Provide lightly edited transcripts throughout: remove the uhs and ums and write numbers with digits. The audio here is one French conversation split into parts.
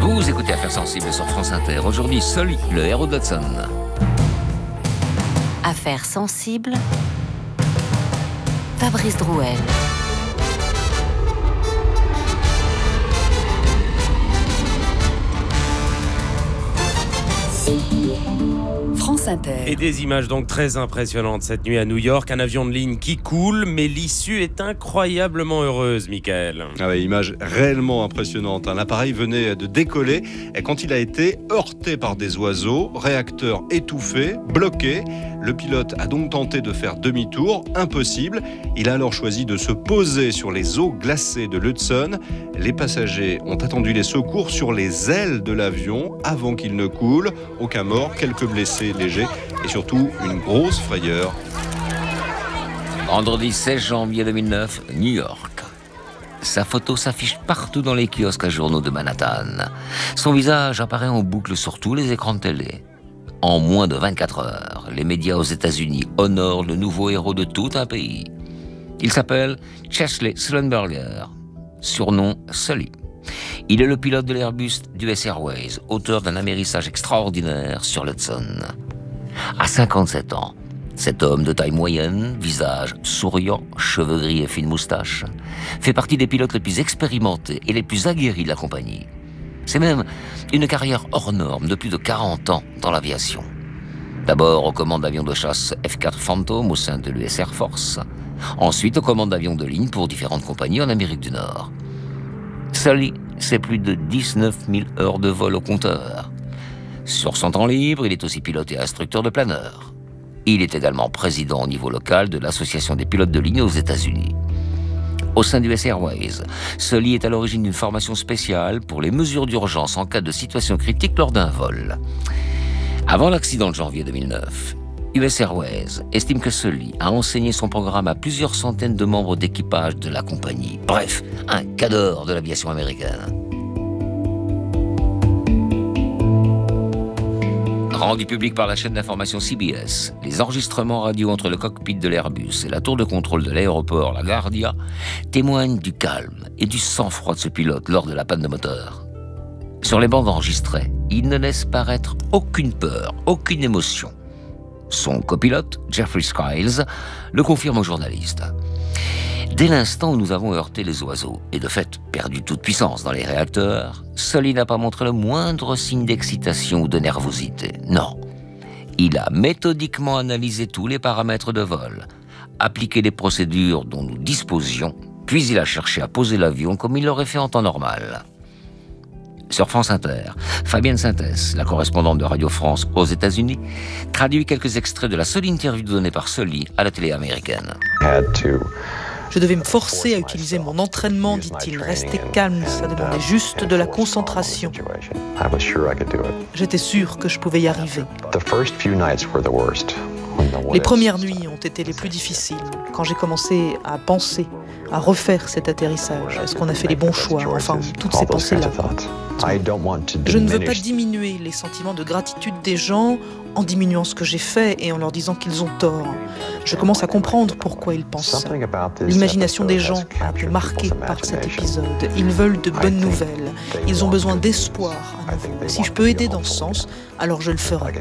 Vous écoutez Affaires sensibles sur France Inter. Aujourd'hui, Sully, le héros de Hudson. Affaires sensibles, Fabrice Drouel. France Inter. Et des images donc très impressionnantes cette nuit à New York. Un avion de ligne qui coule, mais l'issue est incroyablement heureuse, Michael. Ah ouais, image réellement impressionnante. L'appareil venait de décoller et quand il a été heurté par des oiseaux, réacteur étouffé, bloqué. Le pilote a donc tenté de faire demi-tour, impossible. Il a alors choisi de se poser sur les eaux glacées de l'Hudson. Les passagers ont attendu les secours sur les ailes de l'avion avant qu'il ne coule. Aucun mort, quelques blessés légers et surtout une grosse frayeur. Vendredi 16 janvier 2009, New York. Sa photo s'affiche partout dans les kiosques à journaux de Manhattan. Son visage apparaît en boucle sur tous les écrans de télé. En moins de 24 heures, les médias aux États-Unis honorent le nouveau héros de tout un pays. Il s'appelle Chesley Sullenberger, surnom Sully. Il est le pilote de l'Airbus d'US Airways, auteur d'un amérissage extraordinaire sur l'Hudson. À 57 ans, cet homme de taille moyenne, visage souriant, cheveux gris et fine moustache, fait partie des pilotes les plus expérimentés et les plus aguerris de la compagnie. C'est même une carrière hors norme de plus de 40 ans dans l'aviation. D'abord aux commandes d'avions de chasse F-4 Phantom au sein de l'US Air Force, ensuite aux commandes d'avions de ligne pour différentes compagnies en Amérique du Nord. Sully, c'est plus de 19 000 heures de vol au compteur. Sur son temps libre, il est aussi pilote et instructeur de planeur. Il est également président au niveau local de l'Association des pilotes de ligne aux États-Unis. Au sein du US Airways, Sully est à l'origine d'une formation spéciale pour les mesures d'urgence en cas de situation critique lors d'un vol. Avant l'accident de janvier 2009, US Airways estime que Sully a enseigné son programme à plusieurs centaines de membres d'équipage de la compagnie. Bref, un cadre de l'aviation américaine. Rendu public par la chaîne d'information CBS, les enregistrements radio entre le cockpit de l'Airbus et la tour de contrôle de l'aéroport LaGuardia témoignent du calme et du sang-froid de ce pilote lors de la panne de moteur. Sur les bandes enregistrées, il ne laisse paraître aucune peur, aucune émotion. Son copilote, Jeffrey Skiles, le confirme aux journalistes. Dès l'instant où nous avons heurté les oiseaux, et de fait perdu toute puissance dans les réacteurs, Sully n'a pas montré le moindre signe d'excitation ou de nervosité. Non. Il a méthodiquement analysé tous les paramètres de vol, appliqué les procédures dont nous disposions, puis il a cherché à poser l'avion comme il l'aurait fait en temps normal. Sur France Inter, Fabienne Sintès, la correspondante de Radio France aux États-Unis, traduit quelques extraits de la seule interview donnée par Sully à la télé américaine. Je devais me forcer à utiliser mon entraînement, dit-il. Rester calme, ça demandait juste de la concentration. J'étais sûr que je pouvais y arriver. Les premières nuits ont été les plus difficiles, quand j'ai commencé à penser, à refaire cet atterrissage. Est-ce qu'on a fait les bons choix? Enfin, toutes ces pensées-là. Je ne veux pas diminuer les sentiments de gratitude des gens en diminuant ce que j'ai fait et en leur disant qu'ils ont tort. Je commence à comprendre pourquoi ils pensent ça. L'imagination des gens a été marquée par cet épisode. Ils veulent de bonnes nouvelles. Ils ont besoin d'espoir à nouveau. Si je peux aider dans ce sens, alors je le ferai.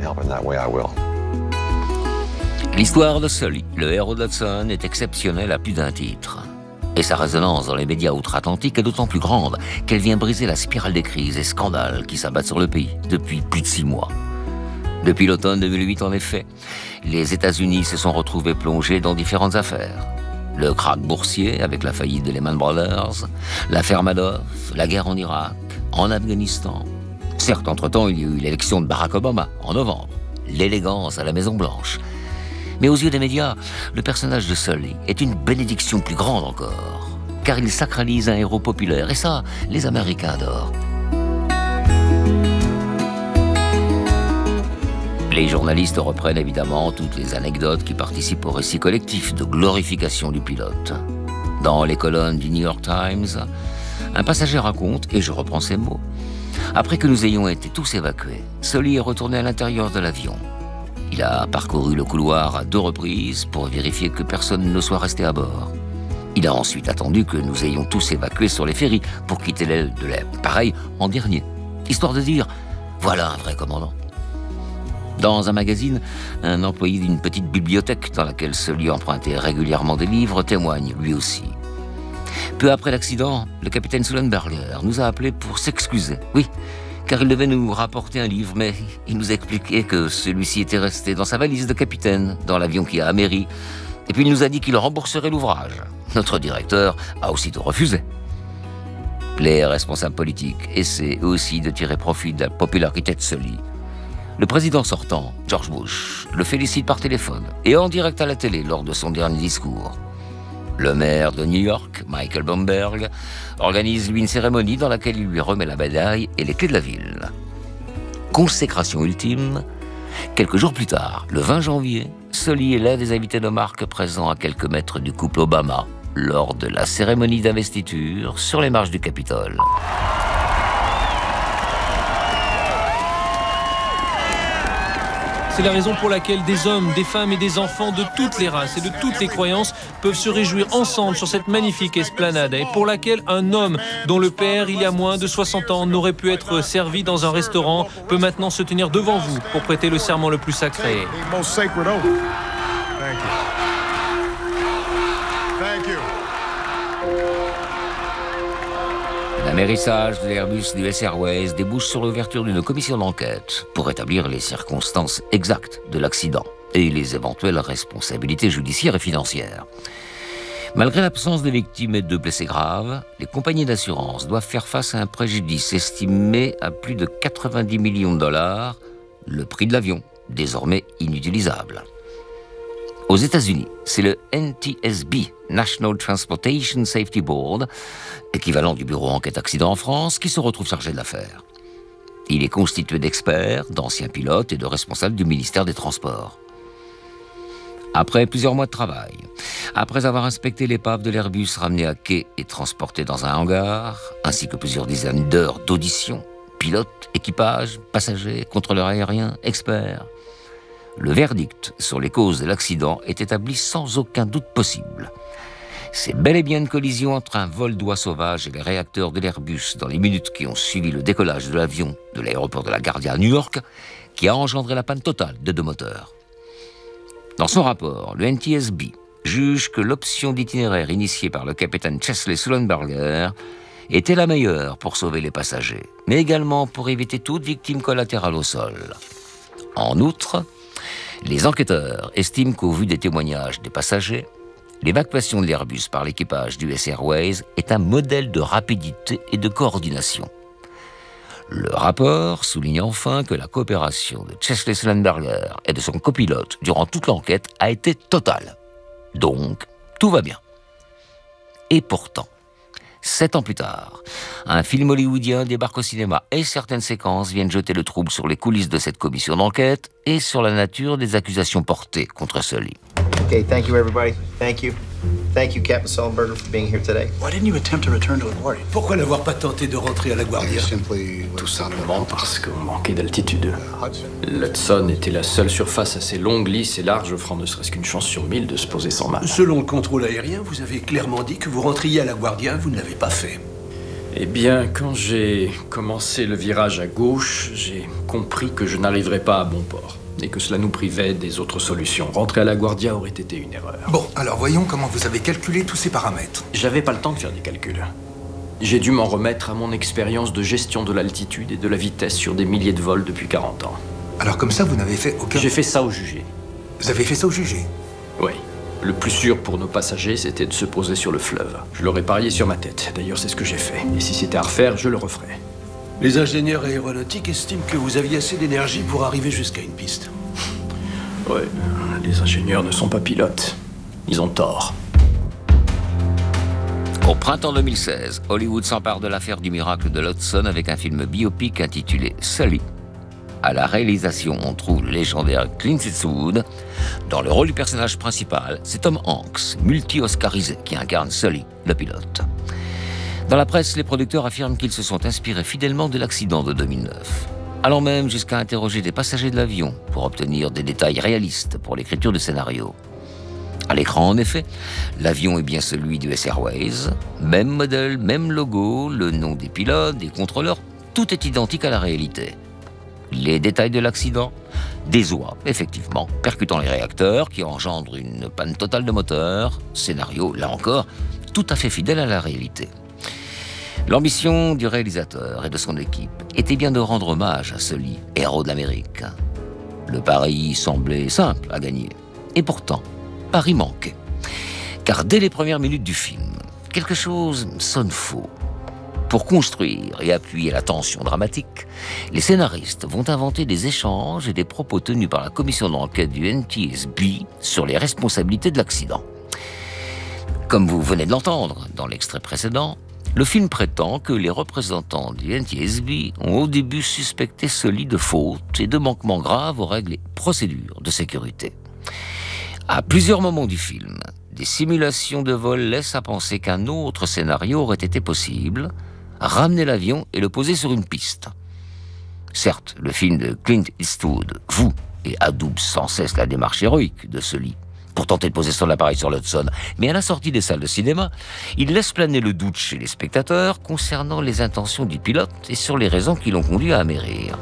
L'histoire de Sully, le héros de Hudson, est exceptionnelle à plus d'un titre. Et sa résonance dans les médias outre-Atlantique est d'autant plus grande qu'elle vient briser la spirale des crises et scandales qui s'abattent sur le pays depuis plus de 6 mois. Depuis l'automne 2008, en effet, les États-Unis se sont retrouvés plongés dans différentes affaires. Le krach boursier avec la faillite de Lehman Brothers, l'affaire Madoff, la guerre en Irak, en Afghanistan. Certes, entre-temps, il y a eu l'élection de Barack Obama en novembre, l'élégance à la Maison-Blanche. Mais aux yeux des médias, le personnage de Sully est une bénédiction plus grande encore, car il sacralise un héros populaire, et ça, les Américains adorent. Les journalistes reprennent évidemment toutes les anecdotes qui participent au récit collectif de glorification du pilote. Dans les colonnes du New York Times, un passager raconte, et je reprends ces mots, « Après que nous ayons été tous évacués, Sully est retourné à l'intérieur de l'avion. Il a parcouru le couloir à 2 reprises pour vérifier que personne ne soit resté à bord. Il a ensuite attendu que nous ayons tous évacués sur les ferries pour quitter l'aile de l'air. Pareil en dernier. histoire de dire « voilà un vrai commandant ». Dans un magazine, un employé d'une petite bibliothèque dans laquelle Sully empruntait régulièrement des livres témoigne lui aussi. Peu après l'accident, le capitaine Sullenberger nous a appelés pour s'excuser. Oui, car il devait nous rapporter un livre, mais il nous a expliqué que celui-ci était resté dans sa valise de capitaine, dans l'avion qui a améri. Et puis il nous a dit qu'il rembourserait l'ouvrage. Notre directeur a aussitôt refusé. Les responsables politiques essaient aussi de tirer profit de la popularité de Sully. Le président sortant, George Bush, le félicite par téléphone et en direct à la télé lors de son dernier discours. Le maire de New York, Michael Bloomberg, organise lui une cérémonie dans laquelle il lui remet la médaille et les clés de la ville. Consécration ultime, quelques jours plus tard, le 20 janvier, Sully est l'un des invités de marque présents à quelques mètres du couple Obama lors de la cérémonie d'investiture sur les marches du Capitole. C'est la raison pour laquelle des hommes, des femmes et des enfants de toutes les races et de toutes les croyances peuvent se réjouir ensemble sur cette magnifique esplanade et pour laquelle un homme dont le père, il y a moins de 60 ans, n'aurait pu être servi dans un restaurant peut maintenant se tenir devant vous pour prêter le serment le plus sacré. L'amérissage de l'Airbus d'US Airways débouche sur l'ouverture d'une commission d'enquête pour établir les circonstances exactes de l'accident et les éventuelles responsabilités judiciaires et financières. Malgré l'absence de victimes et de blessés graves, les compagnies d'assurance doivent faire face à un préjudice estimé à plus de 90 millions de dollars, le prix de l'avion, désormais inutilisable. Aux États-Unis, c'est le NTSB, National Transportation Safety Board, équivalent du bureau enquête accident en France, qui se retrouve chargé de l'affaire. Il est constitué d'experts, d'anciens pilotes et de responsables du ministère des Transports. Après plusieurs mois de travail, après avoir inspecté l'épave de l'Airbus ramenée à quai et transportée dans un hangar, ainsi que plusieurs dizaines d'heures d'audition, pilotes, équipage, passagers, contrôleurs aériens, experts, le verdict sur les causes de l'accident est établi sans aucun doute possible. C'est bel et bien une collision entre un vol d'oies sauvages et les réacteurs de l'Airbus dans les minutes qui ont suivi le décollage de l'avion de l'aéroport de LaGuardia à New York qui a engendré la panne totale des deux moteurs. Dans son rapport, le NTSB juge que l'option d'itinéraire initiée par le capitaine Chesley Sullenberger était la meilleure pour sauver les passagers, mais également pour éviter toute victime collatérale au sol. En outre, les enquêteurs estiment qu'au vu des témoignages des passagers, l'évacuation de l'Airbus par l'équipage d'US Airways est un modèle de rapidité et de coordination. Le rapport souligne enfin que la coopération de Chesley Sullenberger et de son copilote durant toute l'enquête a été totale. Donc, tout va bien. Et pourtant, 7 ans plus tard, un film hollywoodien débarque au cinéma et certaines séquences viennent jeter le trouble sur les coulisses de cette commission d'enquête et sur la nature des accusations portées contre Sully. Okay, thank you everybody. Thank you. Thank you, Captain Sullenberger, for being here today. Why didn't you attempt to return to LaGuardia? Pourquoi n'avoir pas tenté de rentrer à LaGuardia? Tout simplement parce qu'on manquait d'altitude. L'Hudson était la seule surface assez longue, lisse et large, offrant ne serait-ce qu'une chance sur 1000 de se poser sans mal. Selon le contrôle aérien, vous avez clairement dit que vous rentriez à LaGuardia, vous ne l'avez pas fait. Eh bien, quand j'ai commencé le virage à gauche, j'ai compris que je n'arriverais pas à bon port. Et que cela nous privait des autres solutions. Rentrer à LaGuardia aurait été une erreur. Bon, alors voyons comment vous avez calculé tous ces paramètres. J'avais pas le temps de faire des calculs. J'ai dû m'en remettre à mon expérience de gestion de l'altitude et de la vitesse sur des milliers de vols depuis 40 ans. Alors comme ça, vous n'avez fait aucun... J'ai fait ça au jugé. Vous avez fait ça au jugé? Oui. Le plus sûr pour nos passagers, c'était de se poser sur le fleuve. Je l'aurais parié sur ma tête. D'ailleurs, c'est ce que j'ai fait. Et si c'était à refaire, je le referais. Les ingénieurs aéronautiques estiment que vous aviez assez d'énergie pour arriver jusqu'à une piste. Ouais, les ingénieurs ne sont pas pilotes. Ils ont tort. Au printemps 2016, Hollywood s'empare de l'affaire du miracle de l'Hudson avec un film biopic intitulé Sully. À la réalisation, on trouve le légendaire Clint Eastwood. Dans le rôle du personnage principal, c'est Tom Hanks, multi-oscarisé, qui incarne Sully, le pilote. Dans la presse, les producteurs affirment qu'ils se sont inspirés fidèlement de l'accident de 2009, allant même jusqu'à interroger des passagers de l'avion pour obtenir des détails réalistes pour l'écriture du scénario. À l'écran, en effet, l'avion est bien celui d'US Airways, même modèle, même logo, le nom des pilotes, des contrôleurs, tout est identique à la réalité. Les détails de l'accident, des oies, effectivement, percutant les réacteurs qui engendrent une panne totale de moteur, scénario, là encore, tout à fait fidèle à la réalité. L'ambition du réalisateur et de son équipe était bien de rendre hommage à Sully, héros de l'Amérique. Le pari semblait simple à gagner. Et pourtant, pari manquait. Car dès les premières minutes du film, quelque chose sonne faux. Pour construire et appuyer la tension dramatique, les scénaristes vont inventer des échanges et des propos tenus par la commission d'enquête du NTSB sur les responsabilités de l'accident. Comme vous venez de l'entendre dans l'extrait précédent, le film prétend que les représentants du NTSB ont au début suspecté Sully de faute et de manquements graves aux règles et procédures de sécurité. À plusieurs moments du film, des simulations de vol laissent à penser qu'un autre scénario aurait été possible, ramener l'avion et le poser sur une piste. Certes, le film de Clint Eastwood voue et adoube sans cesse la démarche héroïque de Sully pour tenter de poser son appareil sur l'Hudson, mais à la sortie des salles de cinéma, il laisse planer le doute chez les spectateurs concernant les intentions du pilote et sur les raisons qui l'ont conduit à amérir.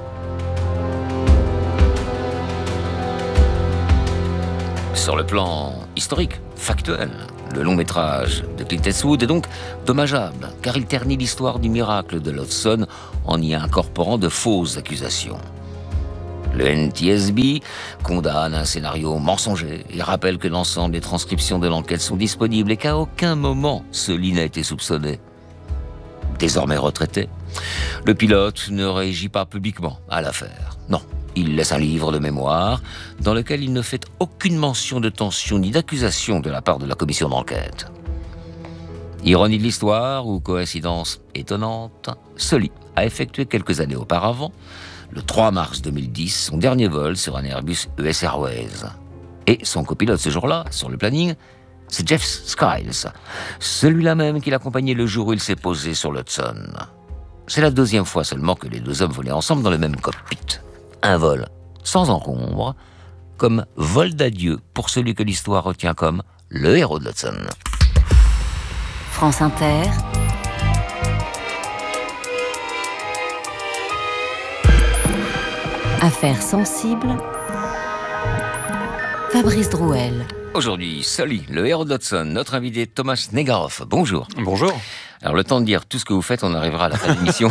Sur le plan historique, factuel, le long-métrage de Clint Eastwood est donc dommageable, car il ternit l'histoire du miracle de l'Hudson en y incorporant de fausses accusations. Le NTSB condamne un scénario mensonger et rappelle que l'ensemble des transcriptions de l'enquête sont disponibles et qu'à aucun moment Sully n'a été soupçonné. Désormais retraité, le pilote ne réagit pas publiquement à l'affaire. Non. Il laisse un livre de mémoire dans lequel il ne fait aucune mention de tension ni d'accusation de la part de la commission d'enquête. Ironie de l'histoire ou coïncidence étonnante, Sully a effectué quelques années auparavant, le 3 mars 2010, son dernier vol sur un Airbus US Airways. Et son copilote ce jour-là, sur le planning, c'est Jeff Skiles, celui-là même qui l'accompagnait le jour où il s'est posé sur l'Hudson. C'est la deuxième fois seulement que les deux hommes volaient ensemble dans le même cockpit. Un vol sans encombre, comme vol d'adieu pour celui que l'histoire retient comme le héros de l'Hudson. France Inter. Affaires sensibles. Fabrice Drouel. Aujourd'hui, Sully, le héros de l'Hudson, notre invité Thomas Negaroff. Bonjour. Bonjour. Alors, le temps de dire tout ce que vous faites, on arrivera à la fin de l'émission.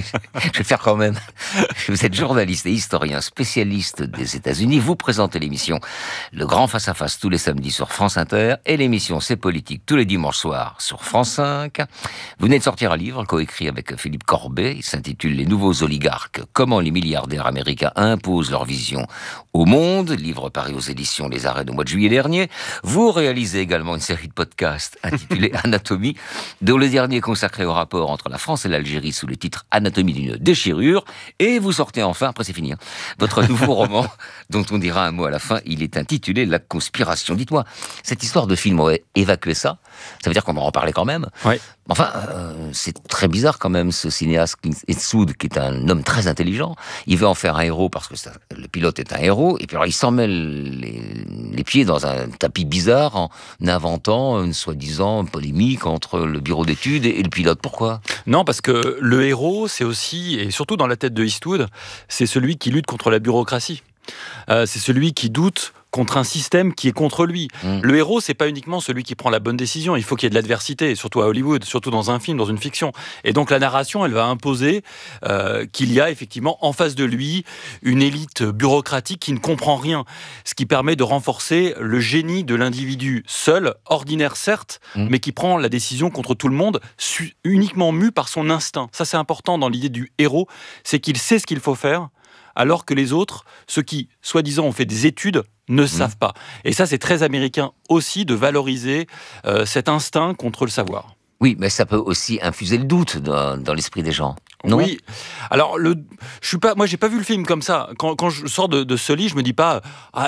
Je vais faire quand même. Vous êtes journaliste et historien, spécialiste des États-Unis. Vous présentez l'émission Le Grand Face-à-Face tous les samedis sur France Inter et l'émission C'est Politique tous les dimanches soirs sur France 5. Vous venez de sortir un livre coécrit avec Philippe Corbet. Il s'intitule Les nouveaux oligarques, comment les milliardaires américains imposent leur vision au monde. Livre paru aux éditions Les Arrêts au mois de juillet dernier. Vous réalisez également une série de podcasts intitulée Anatomie, dont le dernier consacré au rapport entre la France et l'Algérie sous le titre Anatomie d'une déchirure, et vous sortez enfin, après c'est fini, votre nouveau roman, dont on dira un mot à la fin, il est intitulé La Conspiration. Dites-moi, cette histoire de film aurait évacué ça veut dire qu'on en reparlait quand même. Oui. Enfin, c'est très bizarre quand même, ce cinéaste Clint Eastwood, qui est un homme très intelligent. Il veut en faire un héros parce que le pilote est un héros, et puis alors il s'en mêle les pieds dans un tapis bizarre en inventant une soi-disant polémique entre le bureau d'études et le pilote. Pourquoi ? Non, parce que le héros, c'est aussi, et surtout dans la tête de Eastwood, c'est celui qui lutte contre la bureaucratie. C'est celui qui doute contre un système qui est contre lui. Le héros, c'est pas uniquement celui qui prend la bonne décision. Il faut qu'il y ait de l'adversité, surtout à Hollywood, surtout dans un film, dans une fiction. Et donc la narration, elle va imposer qu'il y a effectivement en face de lui une élite bureaucratique qui ne comprend rien. Ce qui permet de renforcer le génie de l'individu seul, ordinaire certes, mais qui prend la décision contre tout le monde, uniquement mu par son instinct. Ça, c'est important dans l'idée du héros, c'est qu'il sait ce qu'il faut faire, alors que les autres, ceux qui, soi-disant, ont fait des études, ne savent pas. Et ça, c'est très américain aussi de valoriser cet instinct contre le savoir. Oui, mais ça peut aussi infuser le doute dans l'esprit des gens. Non ? Oui. Alors, moi, j'ai pas vu le film comme ça. Quand je sors de Sully, je me dis pas,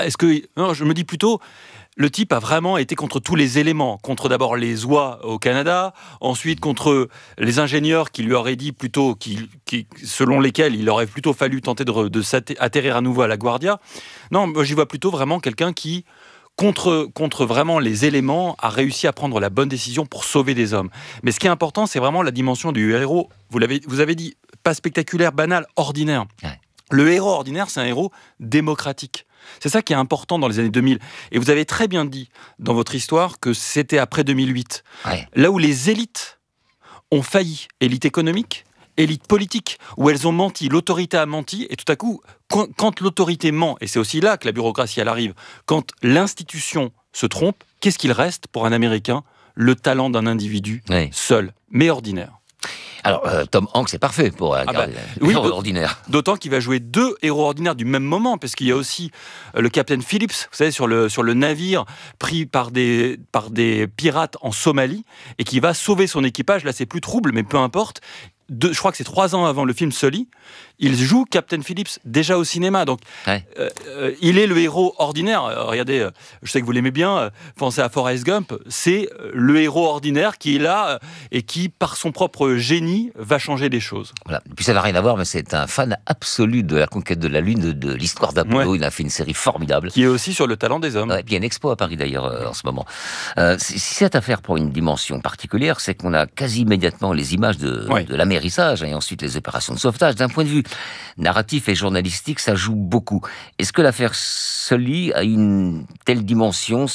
non, je me dis plutôt, le type a vraiment été contre tous les éléments. Contre d'abord les oies au Canada, ensuite contre les ingénieurs qui lui auraient dit plutôt, selon lesquels il aurait plutôt fallu tenter de atterrir à nouveau à LaGuardia. Non, moi j'y vois plutôt vraiment quelqu'un qui contre vraiment les éléments, a réussi à prendre la bonne décision pour sauver des hommes. Mais ce qui est important, c'est vraiment la dimension du héros. Vous avez dit, pas spectaculaire, banal, ordinaire. Ouais. Le héros ordinaire, c'est un héros démocratique. C'est ça qui est important dans les années 2000. Et vous avez très bien dit dans votre histoire que c'était après 2008. Ouais. Là où les élites ont failli, élite économique, élite politique, où elles ont menti, l'autorité a menti, et tout à coup, quand l'autorité ment, et c'est aussi là que la bureaucratie elle arrive, quand l'institution se trompe, qu'est-ce qu'il reste pour un Américain ? Le talent d'un individu seul, mais ordinaire. Alors, Tom Hanks, c'est parfait pour un héros ordinaire. D'autant qu'il va jouer 2 héros ordinaires du même moment, parce qu'il y a aussi le Captain Phillips, vous savez, sur le navire pris par des pirates en Somalie, et qui va sauver son équipage. Là, c'est plus trouble, mais peu importe. Je crois que c'est 3 ans avant le film Sully, il joue Captain Phillips déjà au cinéma. Donc, il est le héros ordinaire. Regardez, je sais que vous l'aimez bien, pensez à Forrest Gump. C'est le héros ordinaire qui est là et qui, par son propre génie, va changer des choses. Voilà. Puis ça n'a rien à voir, mais c'est un fan absolu de la conquête de la Lune, de l'histoire d'Apollo. Ouais. Il a fait une série formidable. Qui est aussi sur le talent des hommes. Ouais, et puis il y a une expo à Paris d'ailleurs en ce moment. Si cette affaire prend une dimension particulière, c'est qu'on a quasi immédiatement les images de l'amérissage et ensuite les opérations de sauvetage. D'un point de vue narratif et journalistique, ça joue beaucoup. Est-ce que l'affaire Sully aurait une telle dimension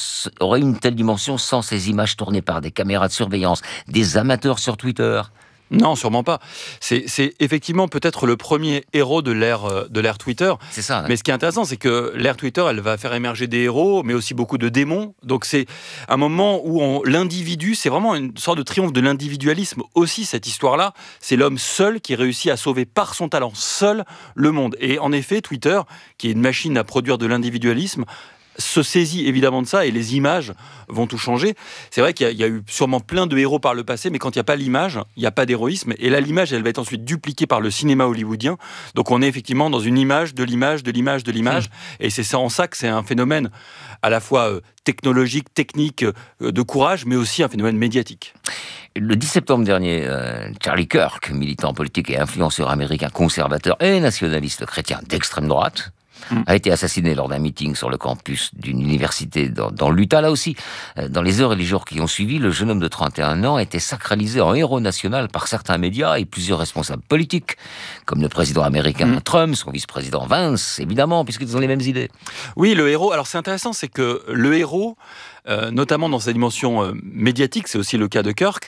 sans ces images tournées par des caméras de surveillance, des amateurs sur Twitter ? Non, sûrement pas. C'est effectivement peut-être le premier héros de l'ère Twitter. C'est ça. Mais ce qui est intéressant, c'est que l'ère Twitter, elle va faire émerger des héros, mais aussi beaucoup de démons. Donc c'est un moment où l'individu, c'est vraiment une sorte de triomphe de l'individualisme aussi, cette histoire-là. C'est l'homme seul qui réussit à sauver par son talent seul le monde. Et en effet, Twitter, qui est une machine à produire de l'individualisme, se saisit évidemment de ça, et les images vont tout changer. C'est vrai qu'il y a eu sûrement plein de héros par le passé, mais quand il n'y a pas l'image, il n'y a pas d'héroïsme, et là l'image, elle va être ensuite dupliquée par le cinéma hollywoodien. Donc on est effectivement dans une image de l'image de l'image de l'image, et c'est en ça que c'est un phénomène à la fois technologique, technique, de courage, mais aussi un phénomène médiatique. Le 10 septembre dernier, Charlie Kirk, militant politique et influenceur américain conservateur et nationaliste chrétien d'extrême droite, a été assassiné lors d'un meeting sur le campus d'une université dans l'Utah. Là aussi, dans les heures et les jours qui ont suivi, le jeune homme de 31 ans a été sacralisé en héros national par certains médias et plusieurs responsables politiques, comme le président américain Trump, son vice-président Vance, évidemment, puisqu'ils ont les mêmes idées. Oui, le héros. Alors, c'est intéressant, c'est que le héros, notamment dans sa dimension médiatique, c'est aussi le cas de Kirk,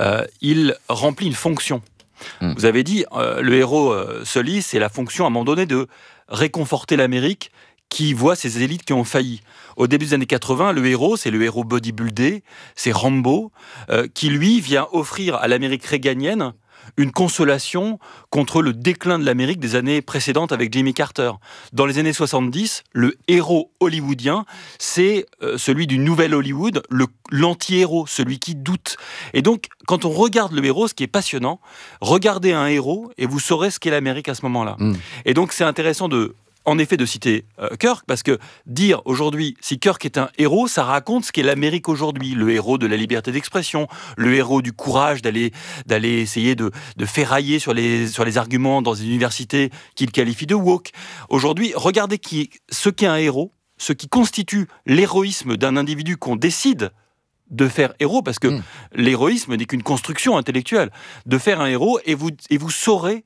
il remplit une fonction. Vous avez dit, le héros Sully, c'est la fonction à un moment donné de réconforter l'Amérique qui voit ses élites qui ont failli. Au début des années 80, le héros, c'est le héros bodybuildé, c'est Rambo, qui lui vient offrir à l'Amérique réganienne une consolation contre le déclin de l'Amérique des années précédentes avec Jimmy Carter. Dans les années 70, le héros hollywoodien, c'est celui du nouvel Hollywood, l'anti-héros, celui qui doute. Et donc, quand on regarde le héros, ce qui est passionnant, regardez un héros et vous saurez ce qu'est l'Amérique à ce moment-là. Et donc, c'est intéressant en effet de citer Kirk, parce que dire aujourd'hui, si Kirk est un héros, ça raconte ce qu'est l'Amérique aujourd'hui, le héros de la liberté d'expression, le héros du courage d'aller essayer de ferrailler sur les arguments dans une université qu'il qualifie de woke. Aujourd'hui, regardez ce qu'est un héros, ce qui constitue l'héroïsme d'un individu qu'on décide de faire héros, parce que l'héroïsme n'est qu'une construction intellectuelle, de faire un héros, et vous saurez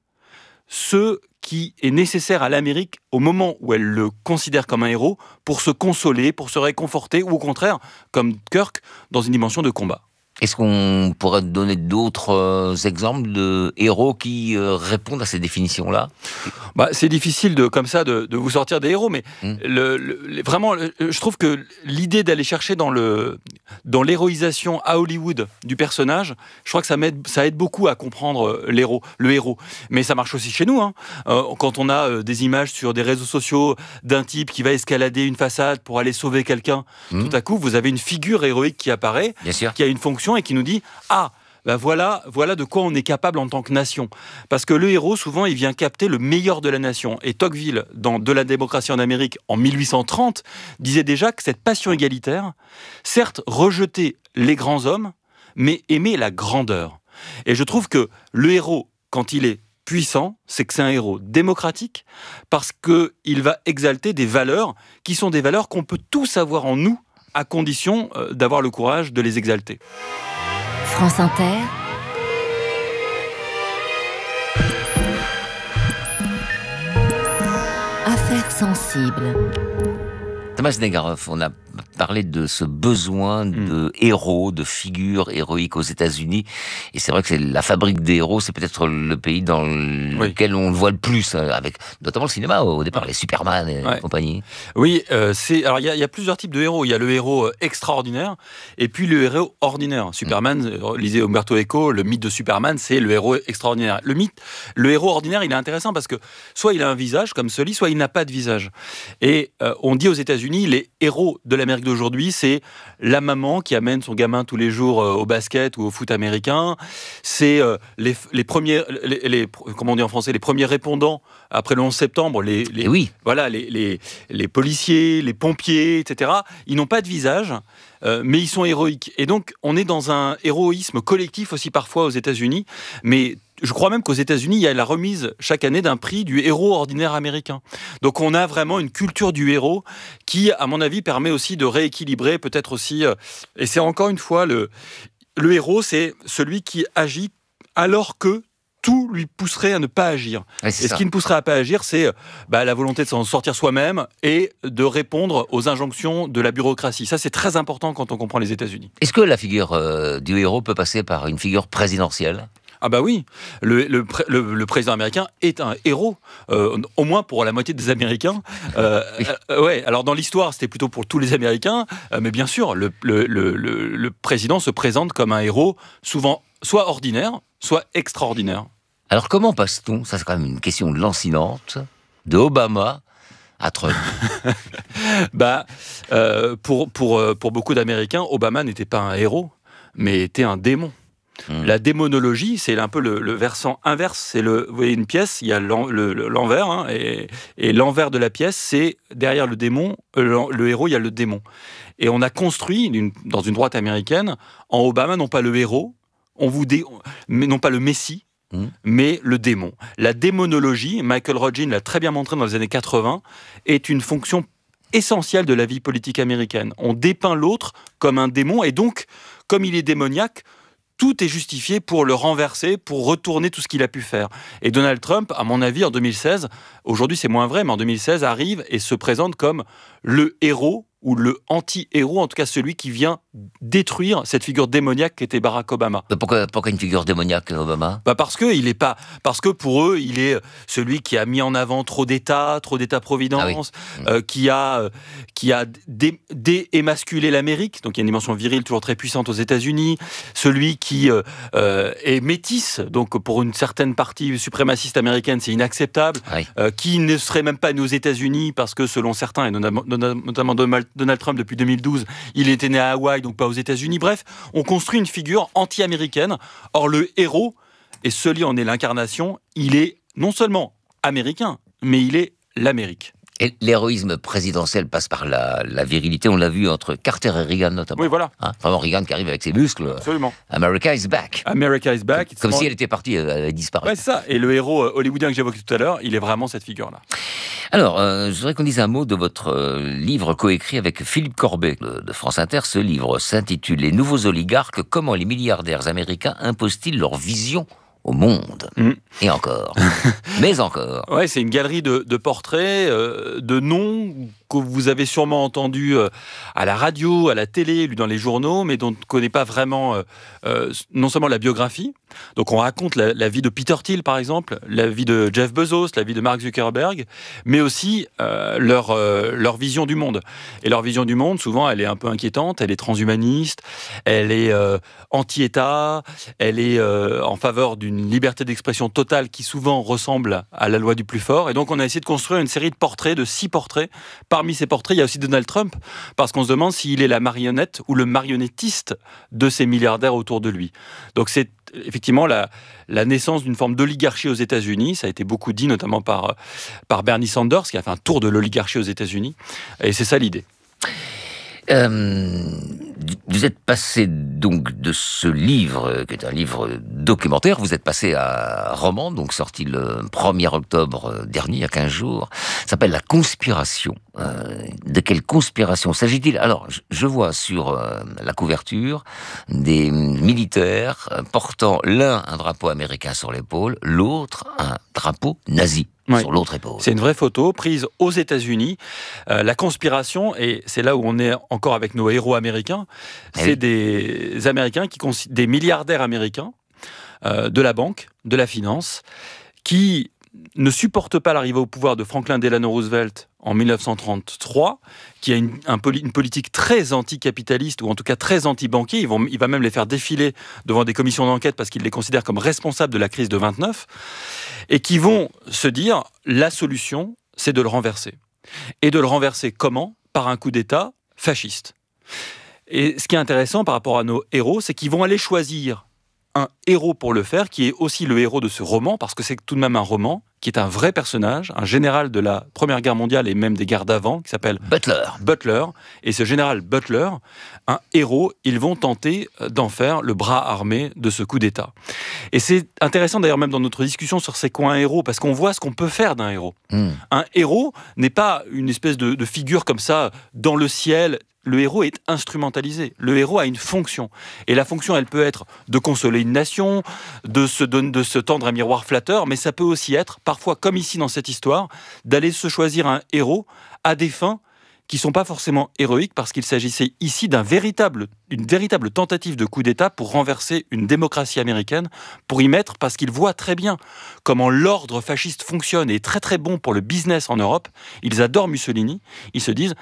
ce qui est nécessaire à l'Amérique au moment où elle le considère comme un héros pour se consoler, pour se réconforter, ou au contraire, comme Kirk, dans une dimension de combat. Est-ce qu'on pourrait donner d'autres exemples de héros qui répondent à ces définitions-là ? C'est difficile de vous sortir des héros, mais vraiment, je trouve que l'idée d'aller chercher dans l'héroïsation à Hollywood du personnage, je crois que ça aide beaucoup à comprendre le héros. Mais ça marche aussi chez nous. Quand on a des images sur des réseaux sociaux d'un type qui va escalader une façade pour aller sauver quelqu'un, tout à coup, vous avez une figure héroïque qui apparaît, qui a une fonction et qui nous dit « Ah, voilà de quoi on est capable en tant que nation. » Parce que le héros, souvent, il vient capter le meilleur de la nation. Et Tocqueville, dans De la démocratie en Amérique, en 1830, disait déjà que cette passion égalitaire, certes, rejetait les grands hommes, mais aimait la grandeur. Et je trouve que le héros, quand il est puissant, c'est que c'est un héros démocratique, parce qu'il va exalter des valeurs qui sont des valeurs qu'on peut tous avoir en nous, à condition d'avoir le courage de les exalter. France Inter. Affaires sensibles. Thomas Negaroff, on a parlé de ce besoin de héros, de figures héroïques aux États-Unis. Et c'est vrai que c'est la fabrique des héros, c'est peut-être le pays dans lequel on le voit le plus, avec notamment le cinéma au départ, les Superman et compagnie. Oui, alors il y a plusieurs types de héros. Il y a le héros extraordinaire et puis le héros ordinaire. Superman, lisez Umberto Eco, le mythe de Superman, c'est le héros extraordinaire. Le héros ordinaire, il est intéressant parce que soit il a un visage comme celui, soit il n'a pas de visage. Et on dit aux États-Unis, les héros de l'Amérique d'aujourd'hui, c'est la maman qui amène son gamin tous les jours au basket ou au foot américain. C'est les premiers, comment on dit en français, les premiers répondants après le 11 septembre. Voilà, les policiers, les pompiers, etc. Ils n'ont pas de visage, mais ils sont héroïques. Et donc, on est dans un héroïsme collectif aussi parfois aux États-Unis, mais je crois même qu'aux États-Unis, il y a la remise chaque année d'un prix du héros ordinaire américain. Donc on a vraiment une culture du héros qui, à mon avis, permet aussi de rééquilibrer peut-être aussi... et c'est encore une fois, le héros, c'est celui qui agit alors que tout lui pousserait à ne pas agir. Et ce qui ne pousserait à pas agir, c'est la volonté de s'en sortir soi-même et de répondre aux injonctions de la bureaucratie. Ça, c'est très important quand on comprend les États-Unis. Est-ce que la figure du héros peut passer par une figure présidentielle ? Ah bah oui, le président américain est un héros, au moins pour la moitié des Américains. Ouais, alors dans l'histoire, c'était plutôt pour tous les Américains, mais bien sûr, le président se présente comme un héros, souvent soit ordinaire, soit extraordinaire. Alors comment passe-t-on, ça c'est quand même une question lancinante, de Obama à Trump? Pour beaucoup d'Américains, Obama n'était pas un héros, mais était un démon. La démonologie, c'est un peu le versant inverse. Vous voyez une pièce, il y a l'envers, hein, et l'envers de la pièce, c'est derrière le démon, le héros, il y a le démon. Et on a construit, dans une droite américaine, en Obama, non pas le héros, mais non pas le messie, mais le démon. La démonologie, Michael Rodgin l'a très bien montré dans les années 80, est une fonction essentielle de la vie politique américaine. On dépeint l'autre comme un démon, et donc, comme il est démoniaque, tout est justifié pour le renverser, pour retourner tout ce qu'il a pu faire. Et Donald Trump, à mon avis, en 2016, aujourd'hui c'est moins vrai, mais en 2016, arrive et se présente comme le héros ou le anti-héros, en tout cas celui qui vient détruire cette figure démoniaque qu'était Barack Obama. Pourquoi une figure démoniaque, Obama ? Parce que pour eux, il est celui qui a mis en avant trop d'État-providence, qui a démasculé l'Amérique, donc il y a une dimension virile toujours très puissante aux États-Unis, celui qui est métisse, donc pour une certaine partie suprémaciste américaine, c'est inacceptable, qui ne serait même pas né aux États-Unis, parce que selon certains, et notamment Donald Trump depuis 2012, il était né à Hawaï, donc pas aux États-Unis. Bref, on construit une figure anti-américaine. Or, le héros, et celui en est l'incarnation, il est non seulement américain, mais il est l'Amérique. Et l'héroïsme présidentiel passe par la virilité. On l'a vu entre Carter et Reagan, notamment. Oui, voilà. Vraiment, Reagan qui arrive avec ses muscles. Absolument. America is back. America is back. Comme si elle était partie, elle avait disparu. Ouais, c'est ça. Et le héros hollywoodien que j'évoquais tout à l'heure, il est vraiment cette figure-là. Alors, je voudrais qu'on dise un mot de votre livre coécrit avec Philippe Corbet de France Inter. Ce livre s'intitule « Les nouveaux oligarques, comment les milliardaires américains imposent-ils leur vision au monde ?» Et encore. Mais encore. Ouais, c'est une galerie de portraits, de noms que vous avez sûrement entendus à la radio, à la télé, lus dans les journaux, mais dont on ne connaît pas vraiment non seulement la biographie. Donc on raconte la vie de Peter Thiel, par exemple, la vie de Jeff Bezos, la vie de Mark Zuckerberg, mais aussi leur vision du monde. Et leur vision du monde, souvent, elle est un peu inquiétante, elle est transhumaniste, elle est anti-État, elle est en faveur d'une liberté d'expression totale qui souvent ressemble à la loi du plus fort. Et donc on a essayé de construire une série de portraits, de 6 portraits. Parmi ces portraits, il y a aussi Donald Trump, parce qu'on se demande s'il est la marionnette ou le marionnettiste de ces milliardaires autour de lui. Donc c'est effectivement la naissance d'une forme d'oligarchie aux États-Unis. Ça a été beaucoup dit, notamment par Bernie Sanders, qui a fait un tour de l'oligarchie aux États-Unis. Et c'est ça l'idée. Vous êtes passé donc de ce livre, qui est un livre documentaire, vous êtes passé à un roman, donc sorti le 1er octobre dernier, il y a 15 jours, ça s'appelle « La conspiration ». De quelle conspiration s'agit-il? Alors, je vois sur la couverture des militaires portant l'un un drapeau américain sur l'épaule, l'autre un drapeau nazi. Sur l'autre épaule. C'est une vraie photo prise aux États-Unis. La conspiration, et c'est là où on est encore avec nos héros américains, c'est des Américains, des milliardaires américains, de la banque, de la finance, qui ne supportent pas l'arrivée au pouvoir de Franklin Delano Roosevelt en 1933, qui a une politique très anticapitaliste, ou en tout cas très anti-banquier. Il va même les faire défiler devant des commissions d'enquête parce qu'il les considère comme responsables de la crise de 29, et qui vont se dire, la solution, c'est de le renverser. Et de le renverser comment? Par un coup d'État fasciste. Et ce qui est intéressant par rapport à nos héros, c'est qu'ils vont aller choisir un héros pour le faire, qui est aussi le héros de ce roman, parce que c'est tout de même un roman, qui est un vrai personnage, un général de la Première Guerre mondiale et même des guerres d'avant, qui s'appelle Butler. Et ce général Butler, un héros, ils vont tenter d'en faire le bras armé de ce coup d'État. Et c'est intéressant d'ailleurs même dans notre discussion sur c'est quoi un héros, parce qu'on voit ce qu'on peut faire d'un héros. Un héros n'est pas une espèce de figure comme ça dans le ciel. Le héros est instrumentalisé. Le héros a une fonction. Et la fonction, elle peut être de consoler une nation, de se tendre un miroir flatteur, mais ça peut aussi être, parfois comme ici dans cette histoire, d'aller se choisir un héros à des fins qui ne sont pas forcément héroïques, parce qu'il s'agissait ici d'une véritable tentative de coup d'État pour renverser une démocratie américaine, pour y mettre, parce qu'ils voient très bien comment l'ordre fasciste fonctionne et est très très bon pour le business en Europe. Ils adorent Mussolini, ils se disent